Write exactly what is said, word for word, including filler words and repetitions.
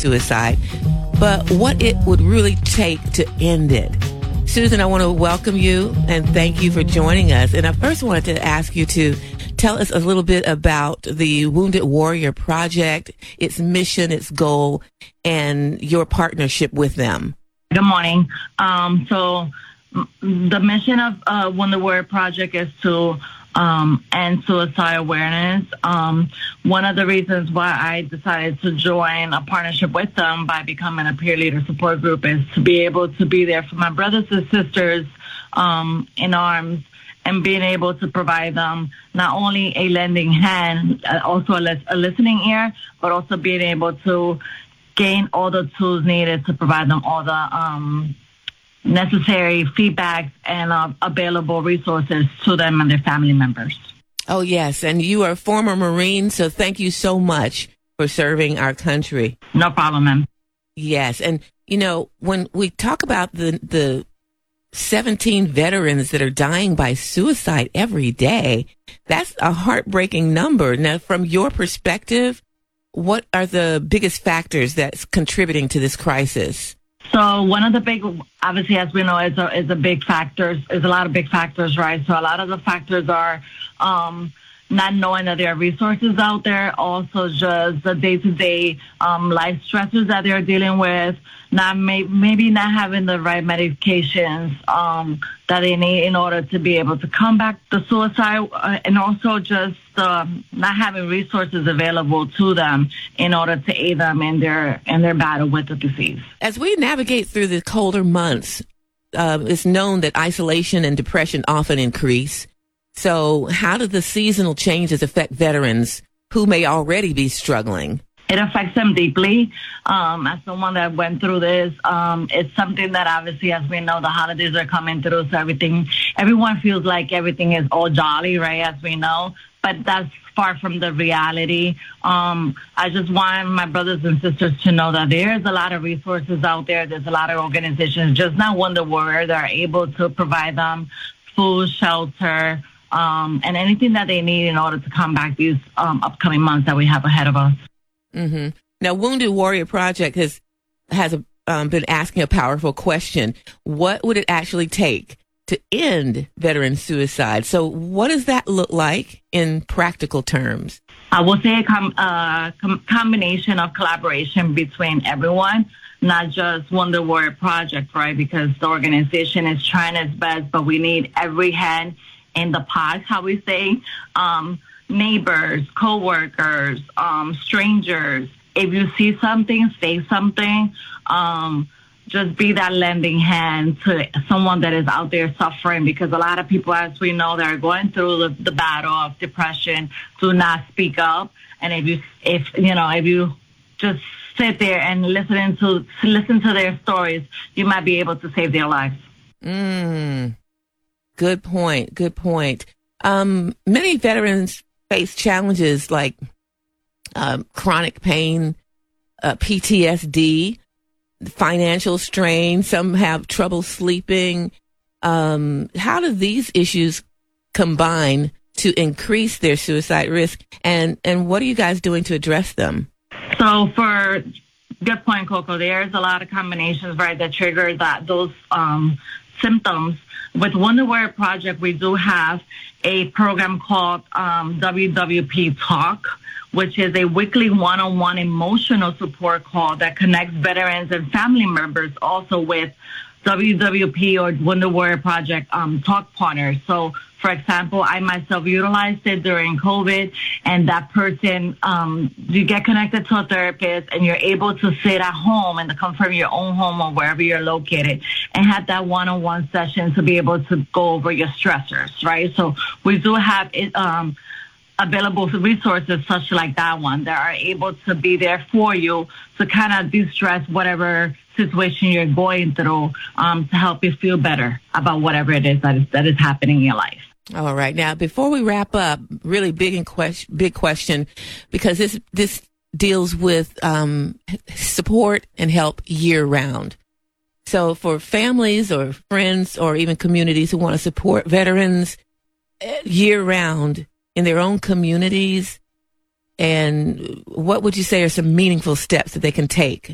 suicide, but what it would really take to end it. Susan, I want to welcome you and thank you for joining us. And I first wanted to ask you to tell us a little bit about the Wounded Warrior Project, its mission, its goal, and your partnership with them. Good morning. Um, so the mission of uh, Wounded Warrior Project is to um, end suicide awareness. Um, one of the reasons why I decided to join a partnership with them by becoming a peer leader support group is to be able to be there for my brothers and sisters um, in arms, and being able to provide them not only a lending hand, also a, lis- a listening ear, but also being able to gain all the tools needed to provide them all the um, necessary feedback and uh, available resources to them and their family members. Oh, yes. And you are a former Marine, so thank you so much for serving our country. No problem, ma'am. Yes. And, you know, when we talk about the the seventeen veterans that are dying by suicide every day, that's a heartbreaking number. Now, from your perspective, what are the biggest factors that's contributing to this crisis? So one of the big, obviously, as we know, is a, is a big factors, is a lot of big factors, right? So a lot of the factors are um, not knowing that there are resources out there, also just the day-to-day um, life stressors that they're dealing with, not may, maybe not having the right medications um, that they need in order to be able to combat the suicide, uh, and also just uh, not having resources available to them in order to aid them in their in their battle with the disease. As we navigate through the colder months, uh, it's known that isolation and depression often increase. So how do the seasonal changes affect veterans who may already be struggling? It affects them deeply. Um, as someone that went through this, um, it's something that obviously, as we know, the holidays are coming through, so everything, everyone feels like everything is all jolly, right, as we know, but that's far from the reality. Um, I just want my brothers and sisters to know that there's a lot of resources out there. There's a lot of organizations, just not Wounded Warrior, that are able to provide them food, shelter, um, and anything that they need in order to combat these um, upcoming months that we have ahead of us. Mm-hmm. Now, Wounded Warrior Project has has a, um, been asking a powerful question. What would it actually take to end veteran suicide? So what does that look like in practical terms? I will say a com- uh, com- combination of collaboration between everyone, not just Wounded Warrior Project, right? Because the organization is trying its best, but we need every hand in the pot, how we say. Um, neighbors, co-workers, um, strangers. If you see something, say something. Um, just be that lending hand to someone that is out there suffering, because a lot of people, as we know, that are going through the, the battle of depression, do not speak up. And if you, if you know, if you just sit there and listen to listen to their stories, you might be able to save their lives. Mm, good point. Good point. Um, many veterans face challenges like um, chronic pain, uh, P T S D, financial strain. Some have trouble sleeping. Um, how do these issues combine to increase their suicide risk? And, and what are you guys doing to address them? So for good point, Coco, there's a lot of combinations, right, that trigger that those um, symptoms. With Wounded Warrior Project, we do have a program called um, W W P Talk, which is a weekly one-on-one emotional support call that connects veterans and family members also with W W P or Wounded Warrior Project um, talk partners. So, for example, I myself utilized it during COVID, and that person, um, you get connected to a therapist, and you're able to sit at home in the comfort of your own home or wherever you're located and have that one-on-one session to be able to go over your stressors, right? So we do have it, um, available resources such like that one that are able to be there for you to kind of de-stress whatever situation you're going through, um, to help you feel better about whatever it is that is, that is happening in your life. All right. Now, before we wrap up, really big and question, big question, because this this deals with um, support and help year round. So for families or friends or even communities who want to support veterans year round in their own communities, and what would you say are some meaningful steps that they can take